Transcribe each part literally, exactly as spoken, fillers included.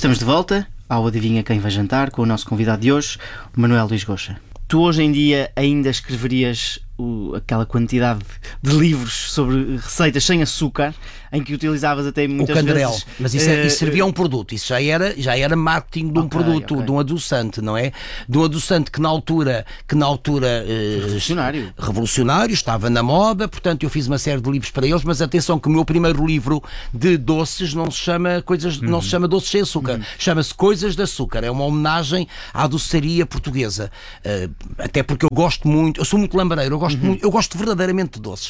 Estamos de volta ao Adivinha Quem Vai Jantar com o nosso convidado de hoje, o Manuel Luís Goxa. Tu hoje em dia ainda escreverias o, aquela quantidade de livros sobre receitas sem açúcar, em que utilizavas até muitas o canderel, vezes... mas isso, é, isso servia a um produto, isso já era, já era marketing de um okay, produto, okay. de um adoçante, não é? De um adoçante que na altura, que na altura eh, revolucionário. revolucionário, estava na moda, portanto eu fiz uma série de livros para eles, mas atenção que o meu primeiro livro de doces não se chama coisas, uhum. não se chama Doces sem Açúcar, uhum. chama-se Coisas de Açúcar, é uma homenagem à doçaria portuguesa, uh, até porque eu gosto muito, eu sou muito lambareiro, eu gosto, uhum. muito, eu gosto verdadeiramente de doces,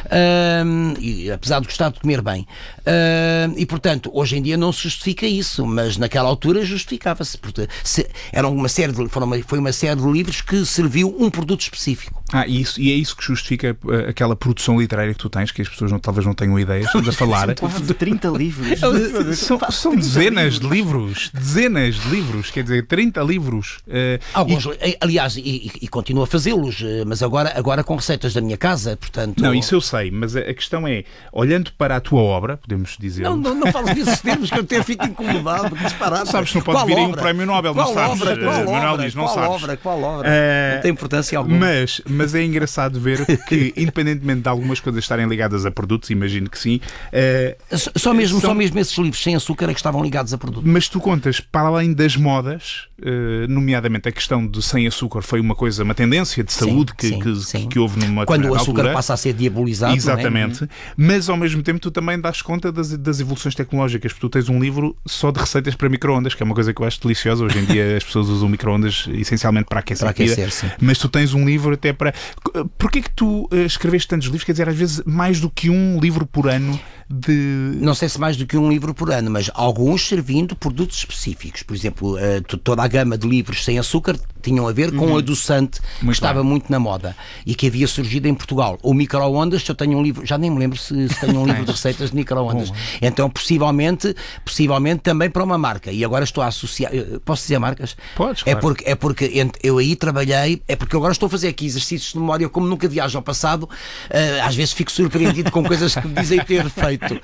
uh, e, apesar de gostar de comer bem. Uh, e portanto, hoje em dia não se justifica isso, mas naquela altura justificava-se. Se, era uma série de, foi, uma, foi uma série de livros que serviu um produto específico. Ah, e, isso, e é isso que justifica uh, aquela produção literária que tu tens, que as pessoas não, talvez não tenham ideia, estamos a falar. De trinta livros. São, são dezenas de livros, dezenas de livros, quer dizer, trinta livros. Uh, Alguns, e... aliás, e, e, e continuo a fazê-los, mas agora, agora com receitas da minha casa, portanto... Não, isso eu sei, mas a, a questão é, olhando para a tua obra, podemos dizer... Não, não, não falo nesses termos que eu até fico incomodado, que disparado. Sabes que não pode vir aí um prémio Nobel, qual não sabes? Obra, qual Manuel obra, diz, não qual sabes. obra, qual obra? Uh, não tem importância alguma. Mas, mas é engraçado ver que, independentemente de algumas coisas estarem ligadas a produtos, imagino que sim... Uh, só, só, mesmo, são... só mesmo esses livros sem açúcar é que estavam ligados a produtos. Mas tu contas, para além das modas, uh, nomeadamente a questão de sem açúcar foi uma coisa, uma tendência de saúde sim, que, sim, que, sim. que houve numa Quando o açúcar altura. Passa a ser diabolizado. Exatamente. Não é? Mas ao mesmo tempo tu também dás conta das, das evoluções tecnológicas, porque tu tens um livro só de receitas para micro-ondas, que é uma coisa que eu acho deliciosa. Hoje em dia as pessoas usam micro-ondas essencialmente para aquecer, para aquecer sim. Mas tu tens um livro até para... Porquê que tu uh, escreveste tantos livros? Quer dizer, às vezes mais do que um livro por ano de... Não sei se mais do que um livro por ano, mas alguns servindo produtos específicos. Por exemplo, uh, toda a gama de livros sem açúcar tinham a ver com um adoçante muito que estava bem. muito na moda e que havia surgido em Portugal. O micro-ondas, eu tenho um livro, já nem me lembro se, se tenho um livro de receitas de micro-ondas. Então, possivelmente, possivelmente também para uma marca. E agora estou a associar... Posso dizer marcas? Podes, é claro. porque É porque eu aí trabalhei, é porque eu agora estou a fazer aqui exercícios de memória, como nunca viajo ao passado, uh, às vezes fico surpreendido com coisas que me dizem ter feito.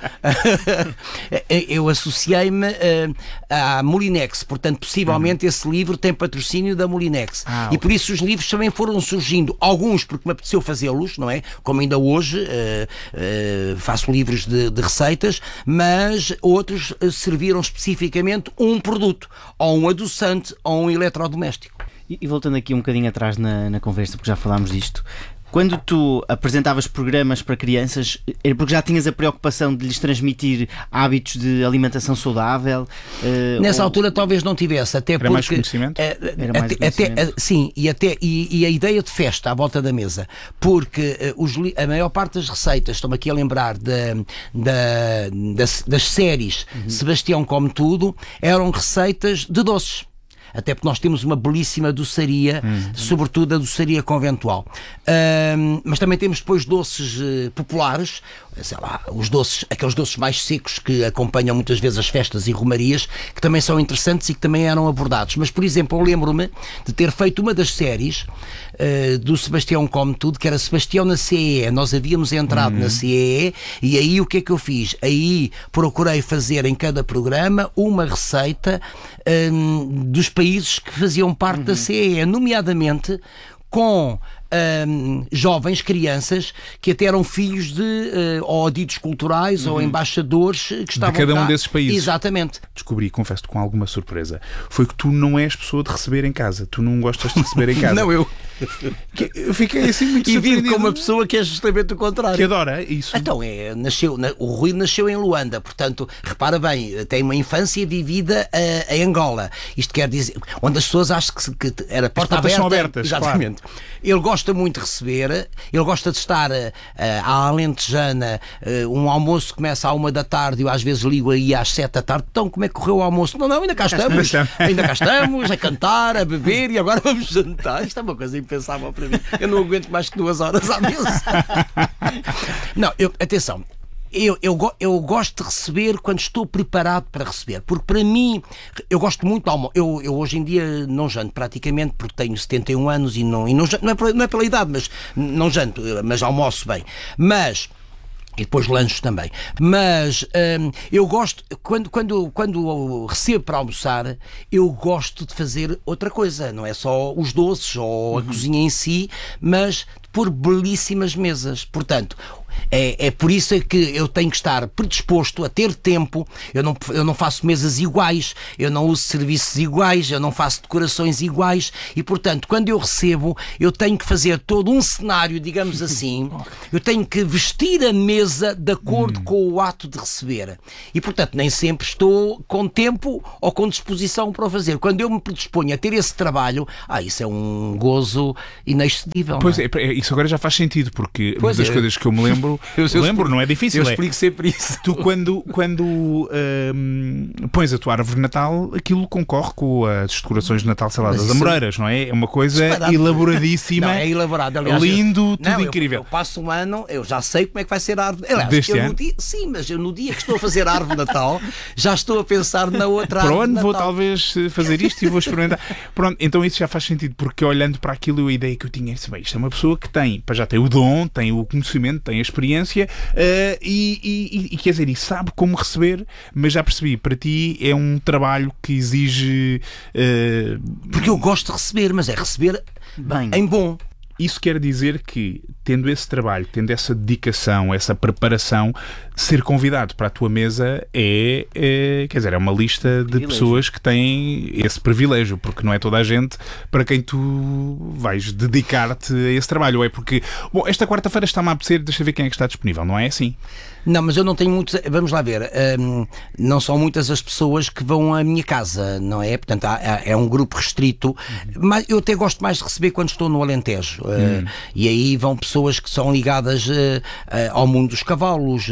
Eu associei-me uh, à Molinex, portanto, possivelmente uhum. esse livro tem patrocínio da Molinex. Ah, e okay. por isso os livros também foram surgindo, alguns porque me apeteceu fazê-los, não é? Como ainda hoje uh, uh, faço livros de, de receitas, mas outros uh, serviram especificamente um produto, ou um adoçante, ou um eletrodoméstico. E, e voltando aqui um bocadinho atrás na, na conversa, porque já falámos disto, quando tu apresentavas programas para crianças, era porque já tinhas a preocupação de lhes transmitir hábitos de alimentação saudável? Uh, Nessa ou... altura talvez não tivesse, até era porque... Mais conhecimento? É, era mais até, conhecimento? Até, sim, e, até, e, e a ideia de festa à volta da mesa, porque uh, os, a maior parte das receitas, estou-me aqui a lembrar de, de, das, das séries uhum. Sebastião Come Tudo, eram receitas de doces. Até porque nós temos uma belíssima doçaria, hum. sobretudo a doçaria conventual. Um, mas também temos depois doces uh, populares, sei lá, os doces, aqueles doces mais secos que acompanham muitas vezes as festas e romarias, que também são interessantes e que também eram abordados. Mas, por exemplo, eu lembro-me de ter feito uma das séries uh, do Sebastião Come Tudo, que era Sebastião na C E E. Nós havíamos entrado hum. na C E E e aí o que é que eu fiz? Aí procurei fazer em cada programa uma receita um, dos países que faziam parte uhum. da C E E, nomeadamente com um, jovens, crianças que até eram filhos de uh, ou ditos culturais uhum. ou embaixadores que estavam de cada um cá. desses países. Exatamente. Descobri, confesso-te com alguma surpresa, foi que tu não és pessoa de receber em casa, tu não gostas de receber em casa. Não, eu eu fiquei assim muito e surpreendido. vivo com uma pessoa que é justamente o contrário. Que adora isso. Então, é, nasceu, o Rui nasceu em Luanda, portanto, repara bem, tem uma infância vivida uh, em Angola. Isto quer dizer, onde as pessoas acham que, que era porta As portas aberta. são abertas, exatamente. Claro. Ele gosta muito de receber, ele gosta de estar uh, à alentejana, uh, um almoço começa à uma da tarde, eu às vezes ligo aí às sete da tarde, então como é que correu o almoço? Não, não, ainda cá estamos, ainda cá estamos, a cantar, a beber e agora vamos jantar. Isto é uma coisa impensável para mim. Eu não aguento mais que duas horas à mesa. Não, eu, atenção. Eu, eu, eu gosto de receber quando estou preparado para receber, porque para mim, eu gosto muito de almoço. Eu, eu hoje em dia não janto praticamente, porque tenho setenta e um anos e não, e não, janto, não, é, não é pela idade, mas não janto, mas almoço bem. Mas E depois lanche também. Mas hum, eu gosto, quando, quando, quando eu recebo para almoçar, eu gosto de fazer outra coisa. Não é só os doces ou a uhum. cozinha em si, mas de pôr belíssimas mesas. Portanto, é, é por isso é que eu tenho que estar predisposto a ter tempo. Eu não, eu não faço mesas iguais, eu não uso serviços iguais, eu não faço decorações iguais e, portanto, quando eu recebo, eu tenho que fazer todo um cenário, digamos assim. Eu tenho que vestir a mesa de acordo hum. com o ato de receber. E, portanto, nem sempre estou com tempo ou com disposição para o fazer. Quando eu me predisponho a ter esse trabalho, ah, isso é um gozo inexcedível. Pois não é? é, isso agora já faz sentido, porque pois uma das é. coisas que eu me lembro, eu, eu lembro, explico, não é difícil. Eu é, explico sempre isso. Tu, quando, quando hum, pões a tua árvore de Natal, aquilo concorre com as decorações de Natal, sei lá, das Amoreiras, não é? É uma coisa Separado. elaboradíssima. Não, é elaborado. Aliás, lindo, eu, tudo não, incrível. Eu, eu passo um ano, eu já sei como é que vai ser a árvore. Aliás, Deste eu ano? No dia, sim, mas eu no dia que estou a fazer a árvore de Natal, já estou a pensar na outra Para árvore o ano de vou Natal. talvez fazer isto e vou experimentar. Pronto, então isso já faz sentido, porque olhando para aquilo, a ideia que eu tinha é: bem, isto é uma pessoa que tem, já tem o dom, tem o conhecimento, tem a experiência uh, e, e, e quer dizer, e sabe como receber, mas já percebi, para ti é um trabalho que exige. Uh... Porque eu gosto de receber, mas é receber bem em bom. Isso quer dizer que, tendo esse trabalho, tendo essa dedicação, essa preparação, ser convidado para a tua mesa é, é quer dizer, é uma lista de privilégio. pessoas que têm esse privilégio, porque não é toda a gente para quem tu vais dedicar-te a esse trabalho. Ou é porque, bom, esta quarta-feira está-me a apetecer, deixa eu ver quem é que está disponível, não é assim? Não, mas eu não tenho muitos. Vamos lá ver. Um, não são muitas as pessoas que vão à minha casa, não é? Portanto, há, há, é um grupo restrito. Uhum. Mas eu até gosto mais de receber quando estou no Alentejo. Uhum. Uh, e aí vão pessoas que são ligadas uh, uh, ao mundo dos cavalos, uh,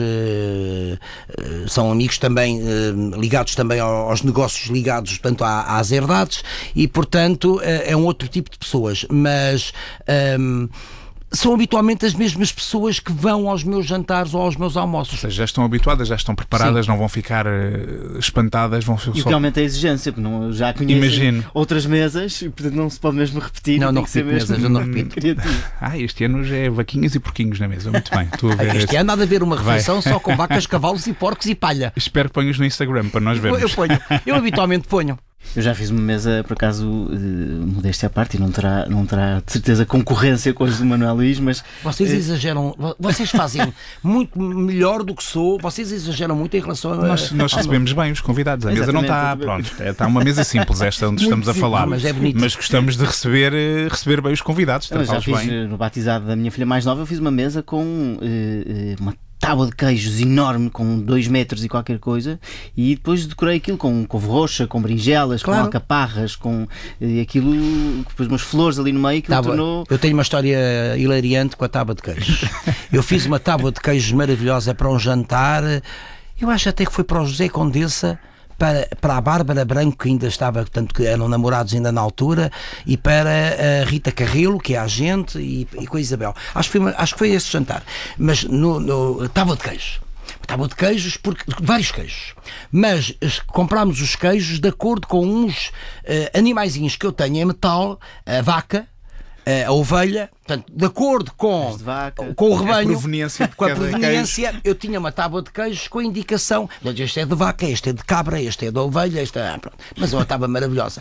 uh, são amigos também, uh, ligados também aos negócios ligados, portanto, à, às herdades. E, portanto, uh, é um outro tipo de pessoas. Mas. Um, são habitualmente as mesmas pessoas que vão aos meus jantares ou aos meus almoços. Ou seja, já estão habituadas, já estão preparadas, Sim. não vão ficar uh, espantadas, vão E só... realmente a exigência, porque não, já conhecem Imagino. outras mesas e portanto não se pode mesmo repetir. Não, não tem que ser repito mesmo mesas, eu não repito. criativo. Ah, este ano já é vaquinhas e porquinhos na mesa, muito bem. Estou a ver Este esse... ano há de haver uma refeição só com vacas, cavalos e porcos e palha. Espero que ponhas no Instagram para nós vermos. Eu, eu ponho, eu habitualmente ponho. Eu já fiz uma mesa, por acaso, uh, modéstia à parte, e não terá, não terá de certeza concorrência com as do Manuel Luís, mas... Vocês uh, exageram, vocês fazem muito melhor do que sou, vocês exageram muito em relação a... Nós, nós recebemos bem os convidados, a mesa não está, pronto, está uma mesa simples esta onde estamos a falar, mas, é mas gostamos de receber, receber bem os convidados, eu já fiz, bem. No batizado da minha filha mais nova, eu fiz uma mesa com uh, uh, uma tábua de queijos enorme, com dois metros e qualquer coisa, e depois decorei aquilo com couve roxa, com berinjelas, claro. com alcaparras, com e aquilo, depois umas flores ali no meio, que tábua, tornou... Eu tenho uma história hilariante com a tábua de queijos. Eu fiz uma tábua de queijos maravilhosa para um jantar, eu acho até que foi para o José Condessa, Para, para a Bárbara Branco, que ainda estava, portanto, que eram namorados ainda na altura, e para a Rita Carrilo, que é a agente, e, e com a Isabel. Acho que foi, acho que foi esse jantar. Mas no, no tábua de queijos. Tábua de queijos, porque, vários queijos. Mas comprámos os queijos de acordo com uns uh, animaizinhos que eu tenho em metal, a vaca, a ovelha, portanto, de acordo com, com o rebanho, a proveniência com a proveniência, eu tinha uma tábua de queijos com a indicação, este é de vaca, este é de cabra, este é de ovelha, este é... Pronto. Mas é uma tábua maravilhosa.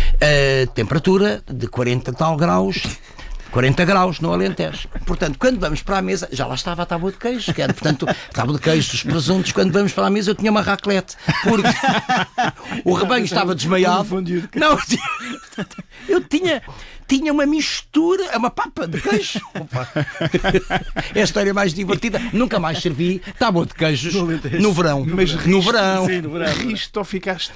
Uh, temperatura de quarenta e tal graus, quarenta graus no Alentejo. Portanto, quando vamos para a mesa, já lá estava a tábua de queijos, que era, portanto, a tábua de queijos, os presuntos. Quando vamos para a mesa, eu tinha uma raclette, porque o rebanho estava desmaiado. Não, eu tinha... tinha uma mistura, uma papa de queijo. Opa. É a história mais divertida. Nunca mais servi tábua de queijos no verão. Mas no verão. Sim, no verão. Riste ou ficaste...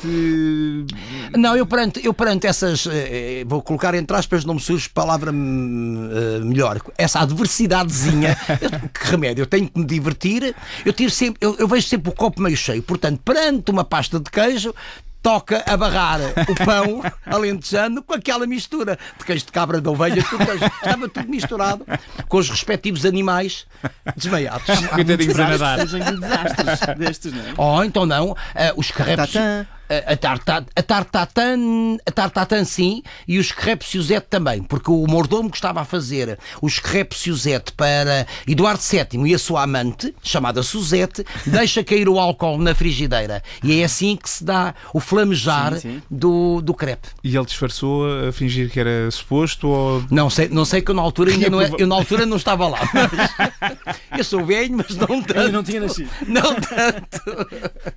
Não, eu perante, eu perante essas... Eh, vou colocar entre aspas, não me surge palavra eh, melhor. Essa adversidadezinha. Eu, que remédio? Eu tenho que me divertir. Eu, tiro sempre, eu, eu vejo sempre o copo meio cheio. Portanto, perante uma pasta de queijo, toca a barrar o pão alentejano com aquela mistura de queijo de cabra, de ovelha, tudo, estava tudo misturado com os respectivos animais desmaiados. Coitadinhos a nadar. Sejam desastres destes, não é? Oh, então não, uh, os carrepes, A, a tarta, a tartatan, a tartatan sim, e os crepes Suzette também, porque o mordomo que estava a fazer os crepes Suzette para Eduardo sétimo e a sua amante, chamada Suzette, deixa cair o álcool na frigideira. E é assim que se dá o flamejar sim, sim. Do, do crepe. E ele disfarçou a fingir que era suposto ou... Não sei, não sei que eu na altura ainda não, é, eu na altura não estava lá. Mas, eu sou velho, mas não tanto. Ainda não tinha nascido. Não tanto.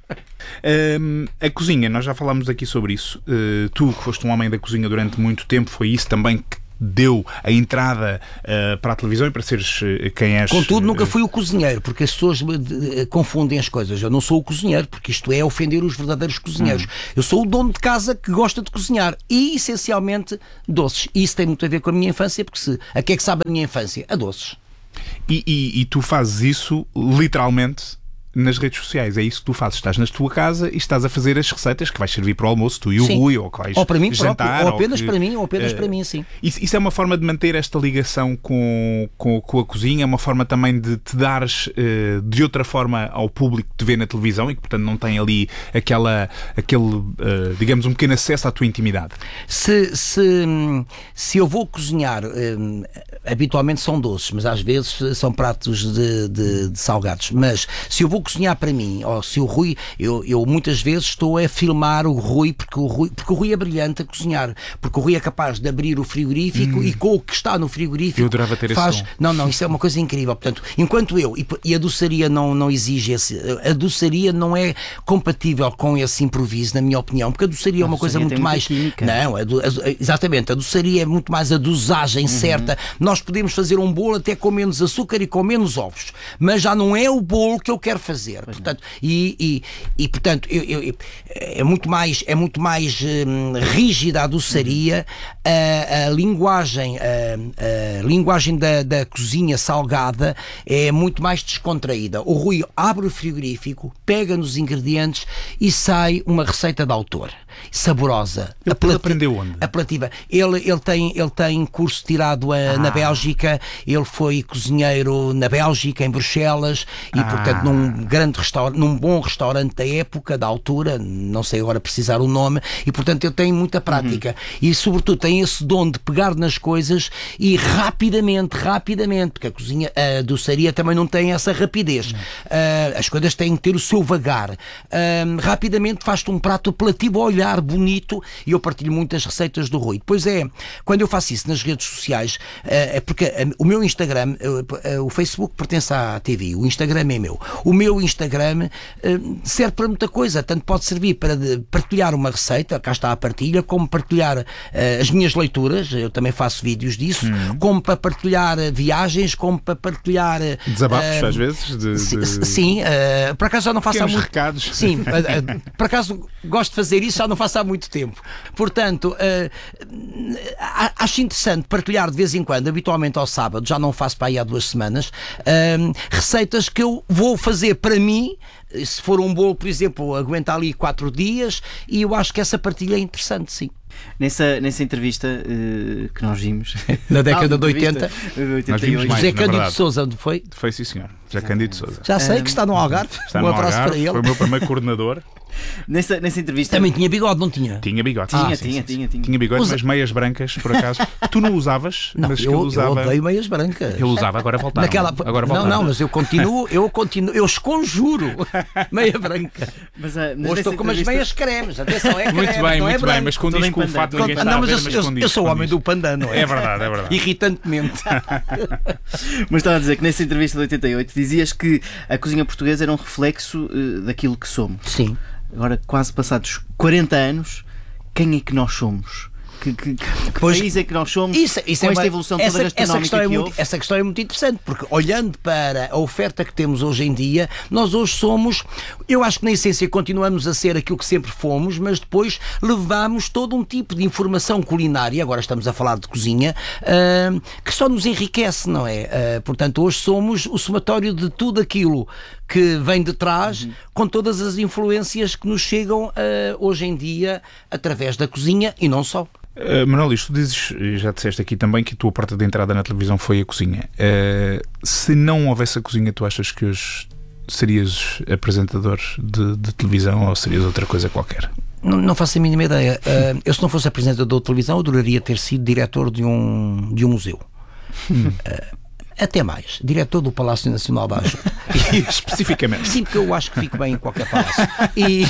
Um, a cozinha, nós já falámos aqui sobre isso. Uh, tu, que foste um homem da cozinha durante muito tempo, foi isso também que deu a entrada uh, para a televisão e para seres uh, quem és. Contudo, nunca fui o cozinheiro, porque as pessoas uh, confundem as coisas. Eu não sou o cozinheiro, porque isto é ofender os verdadeiros cozinheiros. Hum. Eu sou o dono de casa que gosta de cozinhar e, essencialmente, doces. E isso tem muito a ver com a minha infância, porque se, a que é que sabe a minha infância? A doces. E, e, e tu fazes isso, literalmente, nas redes sociais. É isso que tu fazes. Estás na tua casa e estás a fazer as receitas que vais servir para o almoço, tu e o sim. Rui, ou que vais ou para mim jantar. Próprio, ou apenas ou que, para mim, ou apenas uh, para mim, sim. Isso, isso é uma forma de manter esta ligação com, com, com a cozinha, é uma forma também de te dares uh, de outra forma ao público que te vê na televisão e que, portanto, não tem ali aquela, aquele, uh, digamos, um pequeno acesso à tua intimidade. Se, se, se eu vou cozinhar, um, habitualmente são doces, mas às vezes são pratos de, de, de salgados. Mas se eu vou cozinhar para mim, ou se o Rui, eu, eu muitas vezes estou a filmar o Rui porque o Rui, porque o Rui é brilhante a cozinhar, porque o Rui é capaz de abrir o frigorífico hum. e com o que está no frigorífico eu adorava ter faz... esse som. Não, não, isso é uma coisa incrível. Portanto, enquanto eu, e, e a doçaria não, não exige esse, a doçaria não é compatível com esse improviso, na minha opinião, porque a doçaria é uma coisa muito mais... Química. Não, a do, a, exatamente, a doçaria é muito mais a dosagem uhum. certa. Nós podemos fazer um bolo até com menos açúcar e com menos ovos, mas já não é o bolo que eu quero fazer. Pois portanto, e, e, e portanto eu, eu, é muito mais, é muito mais hum, rígida a doçaria, a, a linguagem, a, a linguagem da, da cozinha salgada é muito mais descontraída. O Rui abre o frigorífico, pega nos ingredientes e sai uma receita de autor, saborosa. Ele apelati- aprendeu onde? Apelativa. Ele, ele, tem, ele tem curso tirado a, ah. na Bélgica, ele foi cozinheiro na Bélgica, em Bruxelas, e ah. portanto num grande restaurante, num bom restaurante da época, da altura, não sei agora precisar o nome, e portanto ele tem muita prática. Uhum. E sobretudo tem esse dom de pegar nas coisas e rapidamente, rapidamente, porque a cozinha, a doçaria também não tem essa rapidez. Uhum. Uh, as coisas têm que ter o seu vagar. Uh, rapidamente faz-te um prato apelativo a olhar, bonito, e eu partilho muitas receitas do Rui. Depois é, quando eu faço isso nas redes sociais, uh, é porque uh, o meu Instagram, uh, uh, o Facebook pertence à T V, o Instagram é meu. O meu Instagram uh, serve para muita coisa, tanto pode servir para de, partilhar uma receita, cá está a partilha, como partilhar uh, as minhas leituras, eu também faço vídeos disso, uhum. como para partilhar uh, viagens, como para partilhar... Uh, desabafos, uh, às vezes? De, de... Sim, uh, por acaso já não faço há muito... recados. Sim, uh, uh, por acaso gosto de fazer isso, já não faço há muito tempo. Portanto, uh, acho interessante partilhar de vez em quando, habitualmente ao sábado, já não faço para aí há duas semanas, uh, receitas que eu vou fazer para mim. Se for um bolo, por exemplo, aguenta ali quatro dias, e eu acho que essa partilha é interessante, sim. Nessa, nessa entrevista uh, que nós vimos na década ah, de oitenta, de oitenta e oito, José Cândido de Sousa, onde foi? Foi, sim, senhor. José Cândido de Sousa. Já sei que está no Algarve. Está um no abraço Algarve, para ele. Foi o meu primeiro coordenador. Nessa, nessa entrevista também tinha bigode, não tinha? Tinha bigode. Tinha, ah, tinha, sim, tinha, sim, tinha, sim. tinha. Tinha bigode, Usa... mas meias brancas, por acaso. Tu não usavas, não, mas eu, que ele usava. Eu odeio meias brancas. Ele usava, agora voltaram. Naquela... Agora voltaram. Não, não, mas eu continuo, eu continuo, eu esconjuro meia branca. Mas, uh, mas hoje estou com umas meias cremes, atenção, é creme, muito bem, não muito é branco. bem, mas condiz com o fato de ninguém estar não, a mas ver, eu, mas eu, condiz, eu sou o homem condiz. do pandan, não é? É verdade, é verdade. Irritantemente. Mas estava a dizer que nessa entrevista de oitenta e oito dizias que a cozinha portuguesa era um reflexo uh, daquilo que somos. Sim. Agora, quase passados quarenta anos, quem é que nós somos? Que, que, que país é que nós somos isso, isso com é esta uma, evolução essa, toda gastronómica essa questão, é que muito, houve? essa questão é muito interessante, porque olhando para a oferta que temos hoje em dia, nós hoje somos, eu acho que na essência continuamos a ser aquilo que sempre fomos, mas depois levamos todo um tipo de informação culinária, agora estamos a falar de cozinha, uh, que só nos enriquece, não é? Uh, portanto, hoje somos o somatório de tudo aquilo que vem de trás, uhum. com todas as influências que nos chegam uh, hoje em dia através da cozinha e não só. Uh, Manuel, tu dizes, já disseste aqui também que a tua porta de entrada na televisão foi a cozinha. Uh, se não houvesse a cozinha, tu achas que hoje serias apresentador de, de televisão ou serias outra coisa qualquer? Não, não faço a mínima ideia. Uh, eu, se não fosse apresentador de televisão, eu adoraria ter sido diretor de um, de um museu. Hum. Uh, até mais. Diretor do Palácio Nacional da Ajuda. Especificamente. Sim, porque eu acho que fico bem em qualquer palácio. E,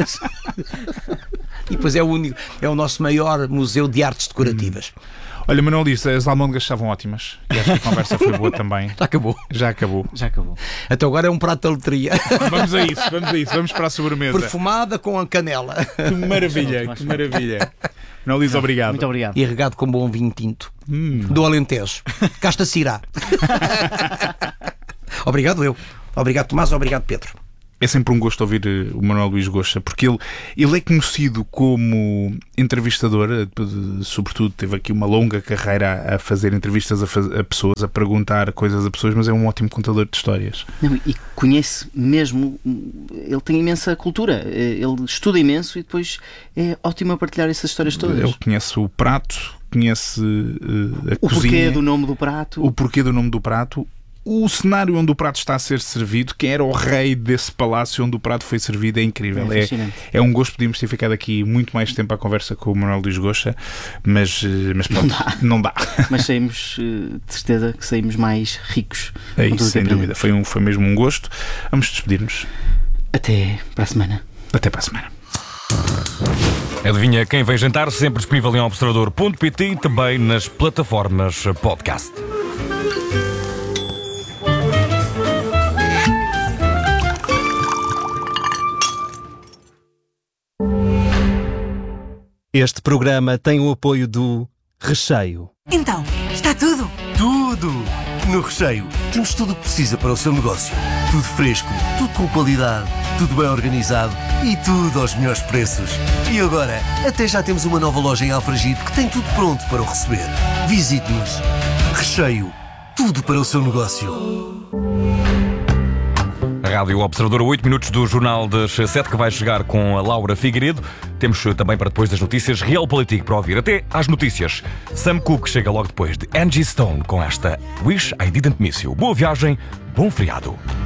e depois é o único, é o nosso maior museu de artes decorativas. Hum. Olha, Manuel disse, as almôndegas estavam ótimas. E acho que a conversa foi boa também. Já acabou. Já acabou. Já acabou. Até agora é um prato de loteria. Vamos a isso, vamos a isso. Vamos para a sobremesa. Perfumada com a canela. Que maravilha, que maravilha. Manuel diz obrigado. Muito obrigado. E regado com bom vinho tinto. Hum. Do Alentejo. Casta Cirá. Obrigado eu. Obrigado Tomás, obrigado Pedro. É sempre um gosto ouvir o Manuel Luís Goxa, porque ele, ele é conhecido como entrevistador, sobretudo teve aqui uma longa carreira a fazer entrevistas a, faz, a pessoas, a perguntar coisas a pessoas, mas é um ótimo contador de histórias. Não, e conhece mesmo, ele tem imensa cultura, ele estuda imenso e depois é ótimo a partilhar essas histórias todas. Ele conhece o prato, conhece uh, a o cozinha. O porquê do nome do prato. O porquê do nome do prato. O cenário onde o prato está a ser servido, quem era o rei desse palácio onde o prato foi servido, é incrível. É, é, é um gosto, podíamos ter ficado aqui muito mais tempo à conversa com o Manuel Luís Goxa, mas, mas pronto, não dá. Não dá. Mas saímos, de certeza, que saímos mais ricos. É isso, sem dúvida. Foi, um, foi mesmo um gosto. Vamos despedir-nos. Até para a semana. Até para a semana. Adivinha quem vem jantar, sempre disponível em observador ponto pt e também nas plataformas podcast. Este programa tem o apoio do Recheio. Então, está tudo? Tudo! No Recheio temos tudo o que precisa para o seu negócio. Tudo fresco, tudo com qualidade, tudo bem organizado e tudo aos melhores preços. E agora, até já temos uma nova loja em Alfragide que tem tudo pronto para o receber. Visite-nos. Recheio. Tudo para o seu negócio. Rádio Observador, oito minutos do Jornal das sete, que vai chegar com a Laura Figueiredo. Temos também para depois das notícias Realpolitik para ouvir. Até às notícias. Sam Cooke chega logo depois de Angie Stone com esta Wish I Didn't Miss You. Boa viagem, bom feriado.